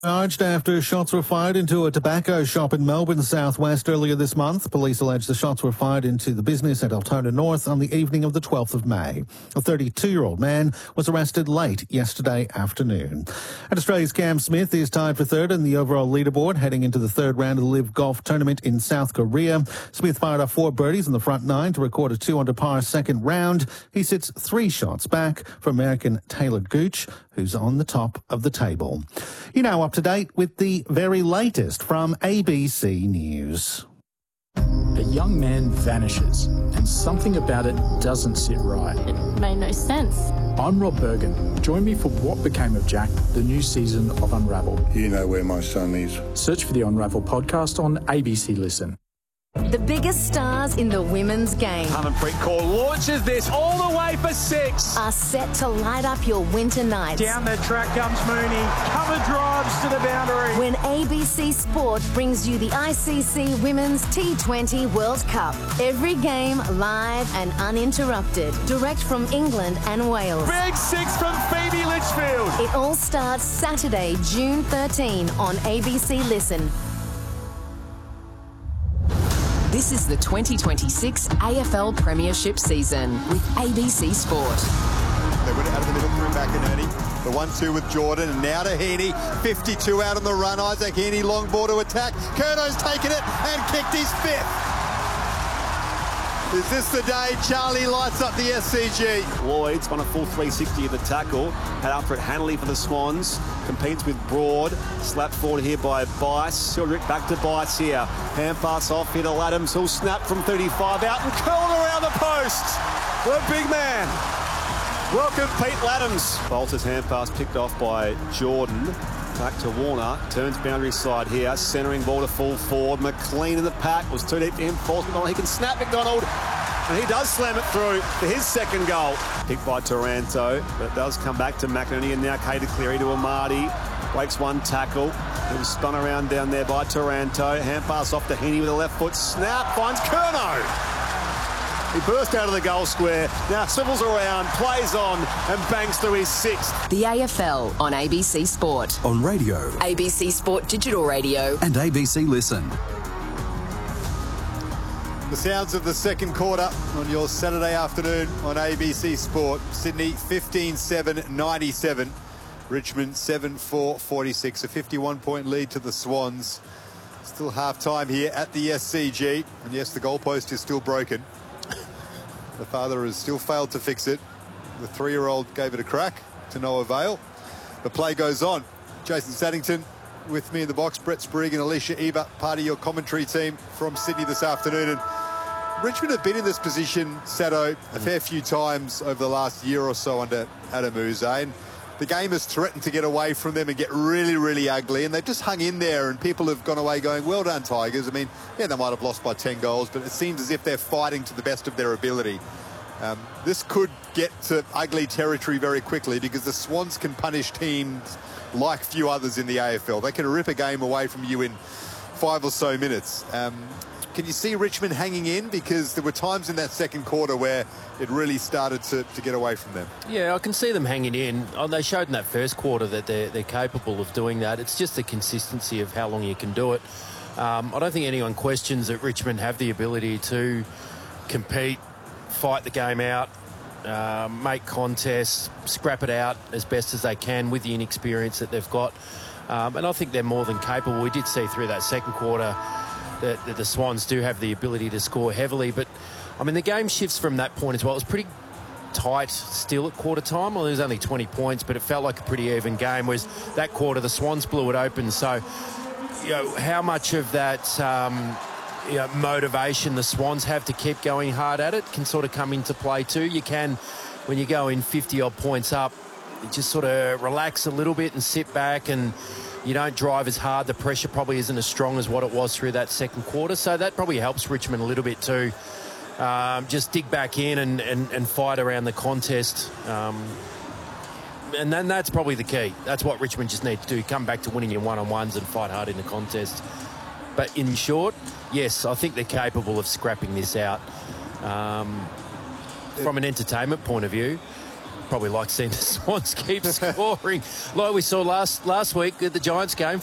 Charged after shots were fired into a tobacco shop in Melbourne southwest earlier this month. Police allege the shots were fired into the business at Altona North on the evening of the 12th of May. A 32-year-old man was arrested late yesterday afternoon. And Australia's Cam Smith is tied for third in the overall leaderboard heading into the third round of the LIV Golf Tournament in South Korea. Smith fired off 4 birdies in the front 9 to record a 2-under par second round. He sits 3 shots back from American Taylor Gooch, who's on the top of the table. You're now up to date with the very latest from ABC News. A young man vanishes and something about it doesn't sit right. It made no sense. I'm Rob Bergen. Join me for What Became of Jack, the new season of Unravel. You know where my son is. Search for the Unravel podcast on ABC Listen. The biggest stars in the women's game Harmanpreet Kaur launches this all the way for 6. are set to light up your winter nights. Down the track comes Mooney. Cover drives to the boundary. When ABC Sport brings you the ICC Women's T20 World Cup. Every game live and uninterrupted. Direct from England and Wales. Big 6 from Phoebe Litchfield. It all starts Saturday, June 13 on ABC Listen. This is the 2026 AFL Premiership season with ABC Sport. They went out of the middle through McInerney. The 1-2 with Jordan, and now to Heaney. 52 out on the run. Isaac Heaney, long ball to attack. Curno's taken it and kicked his 5th. Is this the day Charlie lights up the SCG? Lloyd's on a full 360 of the tackle. Had after it Hanley for the Swans. Competes with Broad. Slapped forward here by Bice. Sildrick back to Bice here. Hand pass off here to Laddams. He'll snap from 35 out and curl around the post. The big man. Welcome Pete Laddams. Bolter's hand pass picked off by Jordan. Back to Warner. Turns boundary side here. Centering ball to full forward. McLean in the pack. Was too deep to him. Falls McDonald. He can snap McDonald. And he does slam it through for his second goal. Picked by Taranto. But it does come back to McInerney. And now Cater Cleary to Amadi. Breaks one tackle. He was spun around down there by Taranto. Hand pass off to Heaney with a left foot. Snap. Finds Curnow. He burst out of the goal square, now swivels around, plays on and bangs through his 6th. The AFL on ABC Sport. On radio. ABC Sport Digital Radio. And ABC Listen. The sounds of the second quarter on your Saturday afternoon on ABC Sport. Sydney 15-7-97. Richmond 7-4-46. A 51-point lead to the Swans. Still half-time here at the SCG. And yes, the goalpost is still broken. The father has still failed to fix it. The 3-year-old gave it a crack to no avail. The play goes on. Jason Saddington with me in the box. Brett Sprague and Alicia Eva, part of your commentary team from Sydney this afternoon. And Richmond have been in this position, Sado, a fair few times over the last year or so under Adam Uze. And the game has threatened to get away from them and get really, really ugly. And they've just hung in there, and people have gone away going, well done, Tigers. I mean, yeah, they might have lost by 10 goals, but it seems as if they're fighting to the best of their ability. This could get to ugly territory very quickly because the Swans can punish teams like few others in the AFL. They can rip a game away from you in 5 or so minutes. Can you see Richmond hanging in? Because there were times in that second quarter where it really started to get away from them. Yeah, I can see them hanging in. They showed in that first quarter that they're capable of doing that. It's just the consistency of how long you can do it. I don't think anyone questions that Richmond have the ability to compete, fight the game out, make contests, scrap it out as best as they can with the inexperience that they've got. And I think they're more than capable. We did see through that second quarter that the Swans do have the ability to score heavily. But, I mean, the game shifts from that point as well. It was pretty tight still at quarter time. Well, there was only 20 points, but it felt like a pretty even game. Whereas that quarter, the Swans blew it open. So, you know, how much of that motivation the Swans have to keep going hard at it can sort of come into play too. You can, when you go in 50-odd points up, you just sort of relax a little bit and sit back, and you don't drive as hard. The pressure probably isn't as strong as what it was through that second quarter. So that probably helps Richmond a little bit too. Just dig back in and fight around the contest. And then that's probably the key. That's what Richmond just need to do. Come back to winning your one-on-ones and fight hard in the contest. But in short, yes, I think they're capable of scrapping this out. From an entertainment point of view, probably like seeing the Swans keep scoring like we saw last week at the Giants game.